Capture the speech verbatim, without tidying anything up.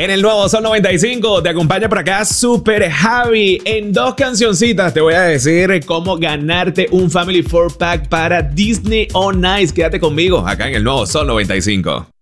En el nuevo Sol noventa y cinco te acompaña por acá Super Javi. En dos cancioncitas te voy a decir cómo ganarte un Family four Pack para Disney on Ice. Quédate conmigo acá en el nuevo Sol noventa y cinco.